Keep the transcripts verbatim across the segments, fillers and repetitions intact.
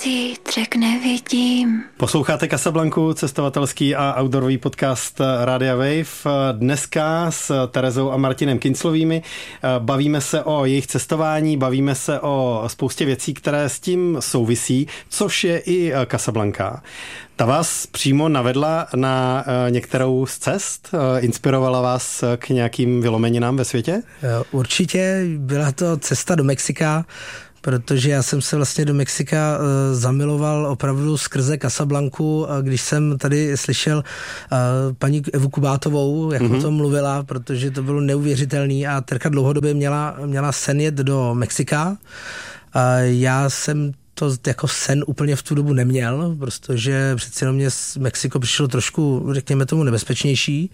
zítřek nevidím. Posloucháte Casablancu, cestovatelský a outdoorový podcast Rádia Wave. Dneska s Terezou a Martinem Kinclovými bavíme se o jejich cestování, bavíme se o spoustě věcí, které s tím souvisí, což je i Casablanca. Ta vás přímo navedla na některou z cest? Inspirovala vás k nějakým vylomeninám ve světě? Určitě byla to cesta do Mexika, protože já jsem se vlastně do Mexika uh, zamiloval opravdu skrze Casablancu, uh, když jsem tady slyšel uh, paní Evu Kubátovou, jak mm-hmm. o tom mluvila, protože to bylo neuvěřitelný a Terka dlouhodobě měla, měla sen jet do Mexika. Uh, já jsem to jako sen úplně v tu dobu neměl, protože přeci jenom mě z Mexiko přišlo trošku, řekněme tomu, nebezpečnější,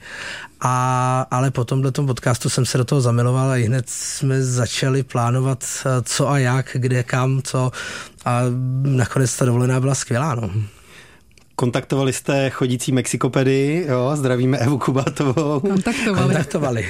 a, ale po tomhletom podcastu jsem se do toho zamiloval a hned jsme začali plánovat co a jak, kde, kam, co, a nakonec ta dovolená byla skvělá, no. Kontaktovali jste chodící Mexikopedii, jo, zdravíme Evu Kubátovou. Kontaktovali. Kontaktovali.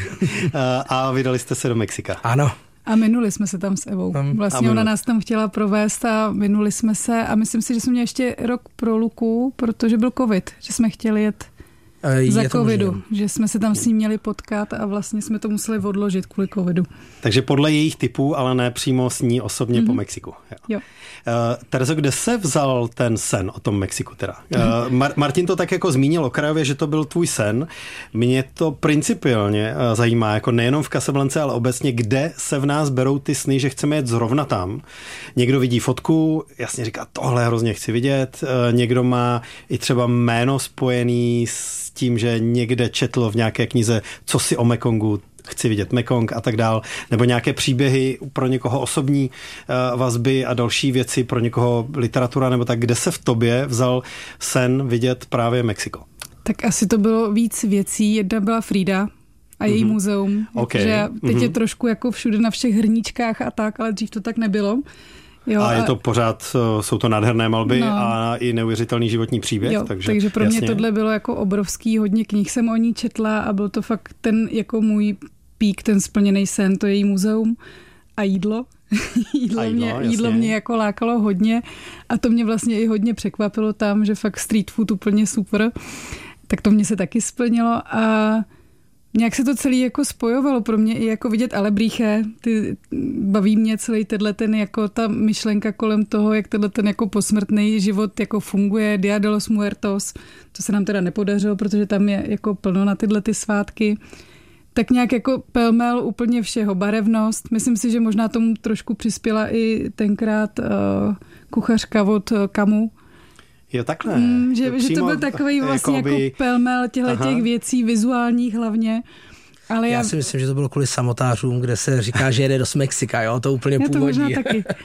A vydali jste se do Mexika. Ano. A minuli jsme se tam s Evou. Vlastně ona nás tam chtěla provést a minuli jsme se a myslím si, že jsme měli ještě rok pro Luku, protože byl covid, že jsme chtěli jet je za covidu, možný. Že jsme se tam s ní měli potkat a vlastně jsme to museli odložit kvůli covidu. Takže podle jejich typů, ale ne přímo s ní osobně mm-hmm. po Mexiku. Jo. Jo. Uh, Terezo, kde se vzal ten sen o tom Mexiku teda? Uh, Mar- Martin to tak jako zmínil okrajově, že to byl tvůj sen. Mě to principiálně uh, zajímá, jako nejenom v Casablance, ale obecně, kde se v nás berou ty sny, že chceme jet zrovna tam. Někdo vidí fotku, jasně říká, tohle hrozně chci vidět. Uh, někdo má i třeba jméno spojený s tím, že někde četl v nějaké knize, co si o Mekongu, chci vidět Mekong a tak dál, nebo nějaké příběhy, pro někoho osobní uh, vazby a další věci, pro někoho literatura, nebo tak, kde se v tobě vzal sen vidět právě Mexiko? Tak asi to bylo víc věcí. Jedna byla Frida a její mm-hmm. muzeum. Okay. Že teď mm-hmm. je trošku jako všude na všech hrníčkách a tak, ale dřív to tak nebylo. Jo, a je to pořád, jsou to nádherné malby no. a i neuvěřitelný životní příběh. Jo, takže, takže pro mě jasně. tohle bylo jako obrovský, hodně knih jsem o ní četla a byl to fakt ten jako můj pík, ten splněný sen, to její muzeum a jídlo. jídlo, a jídlo, mě, jídlo mě jako lákalo hodně a to mě vlastně i hodně překvapilo tam, že fakt street food úplně super. Tak to mě se taky splnilo a nějak se to celý jako spojovalo pro mě i jako vidět Alebrije, ty baví mě celý tenhle ten jako ta myšlenka kolem toho, jak tenhle ten jako posmrtný život jako funguje, Dia de los Muertos, to se nám teda nepodařilo, protože tam je jako plno na tyhle ty svátky. Tak nějak jako pelmel úplně všeho, barevnost. Myslím si, že možná tomu trošku přispěla i tenkrát uh, kuchařka od uh, Kamu. Jo, takhle. Mm, že, že to byl takový vlastně jako, by... jako pelmel těchto těch věcí, vizuálních hlavně. Ale já... já si myslím, že to bylo kvůli samotářům, kde se říká, že jede do Mexika, jo, to úplně já původí. To možná taky.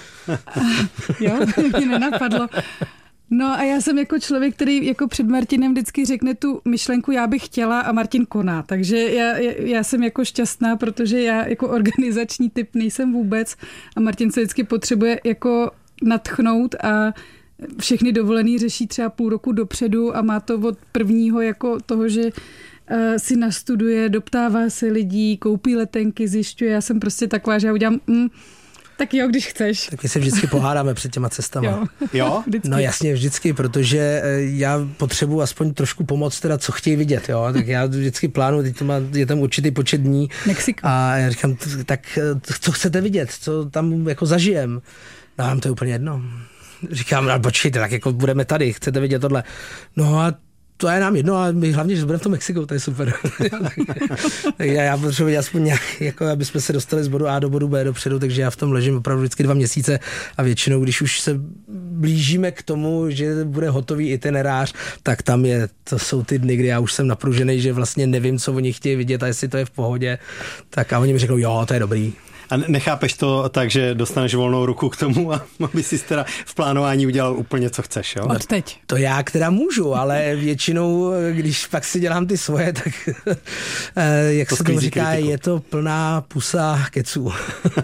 Jo, mě nenapadlo. No a já jsem jako člověk, který jako před Martinem vždycky řekne tu myšlenku, já bych chtěla a Martin koná. Takže já, já jsem jako šťastná, protože já jako organizační typ nejsem vůbec a Martin se vždycky potřebuje jako nadchnout a všechny dovolený řeší třeba půl roku dopředu a má to od prvního jako toho, že uh, si nastuduje, doptává se lidí, koupí letenky, zjišťuje. Já jsem prostě taková, že já udělám... Mm, tak jo, když chceš. Tak my se vždycky pohádáme před těma cestama. Jo. Jo? No jasně, vždycky, protože já potřebuji aspoň trošku pomoct, teda co chtějí vidět, jo. Tak já vždycky plánuji, teď to má, je tam určitý počet dní. Mexiko. A já říkám, tak co chcete vidět, co tam jako zažijem. No nám to je úplně jedno. Říkám, no počkejte, tak jako budeme tady, chcete vidět tohle. No a to je nám jedno a my hlavně, že budeme v tom Mexiku, to je super. Tak já, já potřebuji aspoň nějak, jako aby jsme se dostali z bodu A do bodu B dopředu, takže já v tom ležím opravdu vždycky dva měsíce a většinou, když už se blížíme k tomu, že bude hotový itinerář, tak tam je, to jsou ty dny, kdy já už jsem napružený, že vlastně nevím, co oni chtějí vidět a jestli to je v pohodě, tak a oni mi řeknou, jo, to je dobrý. A nechápeš to tak, že dostaneš volnou ruku k tomu, aby si teda v plánování udělal úplně, co chceš, jo? Od teď. To já teda můžu, ale většinou, když pak si dělám ty svoje, tak jak to se tomu říká, kritiku. Je to plná pusa keců.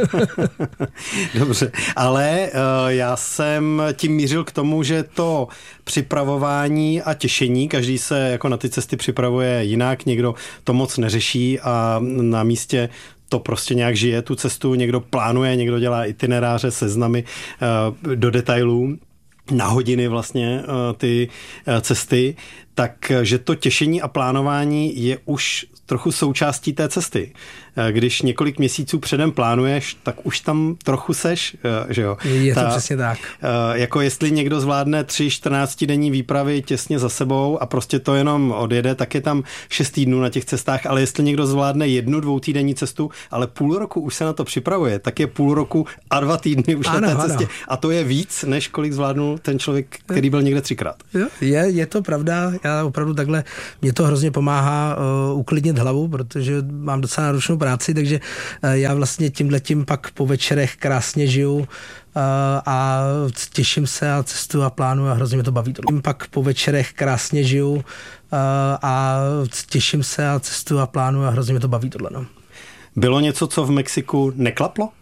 Dobře, ale uh, já jsem tím mířil k tomu, že to připravování a těšení, každý se jako na ty cesty připravuje jinak, někdo to moc neřeší a na místě to prostě nějak žije tu cestu, někdo plánuje, někdo dělá itineráře, seznamy uh, do detailů. na hodiny vlastně ty cesty, takže to těšení a plánování je už trochu součástí té cesty. Když několik měsíců předem plánuješ, tak už tam trochu seš, že jo. Je to Ta, přesně tak. Jako jestli někdo zvládne tři čtrnáctidenní výpravy těsně za sebou a prostě to jenom odjede, tak je tam šest týdnů na těch cestách, ale jestli někdo zvládne jednu dvoutýdenní cestu, ale půl roku už se na to připravuje, tak je půl roku a dva týdny už ano, na té cestě. Ano. A to je víc, než kolik zvládnul ten člověk, který byl někde třikrát. Jo, je, je to pravda. Já opravdu takhle, mě to hrozně pomáhá uh, uklidnit hlavu, protože mám docela náročnou práci, takže uh, já vlastně tímhletím pak po večerech krásně žiju uh, a těším se a cestuju a plánuju a hrozně mě to baví. Tím pak po večerech krásně žiju uh, a těším se a cestuju a plánuju a hrozně mě to baví tohle. No. Bylo něco, co v Mexiku neklaplo?